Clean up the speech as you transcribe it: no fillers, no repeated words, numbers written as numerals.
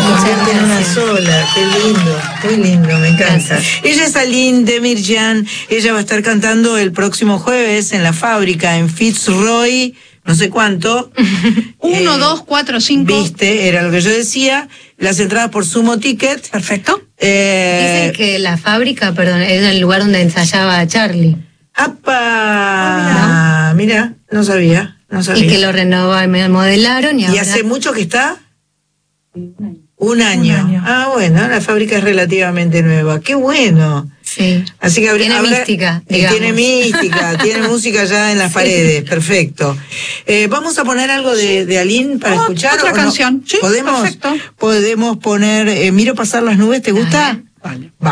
convierte en una sola. Qué lindo, muy lindo, me encanta. Gracias. Ella es Aline Demirjian, ella va a estar cantando el próximo jueves en La Fábrica, en Fitzroy, no sé cuánto. 1, 2, 4, 5. Viste, era lo que yo decía. Las entradas por Sumo Ticket. Perfecto. Dicen que La Fábrica, perdón, es el lugar donde ensayaba Charlie. ¡Apa! Mira, no sabía. Y que lo remodelaron y ahora... ¿Y hace mucho que está? Un año. Ah, bueno, La Fábrica es relativamente nueva. ¡Qué bueno! Sí. Así que tiene mística, digamos. Tiene mística, tiene música ya en las paredes. Perfecto. Vamos a poner algo de Aline para escuchar. Otra canción. No? Sí, ¿Podemos? perfecto. Podemos poner Miro pasar las nubes, ¿te gusta? Vale.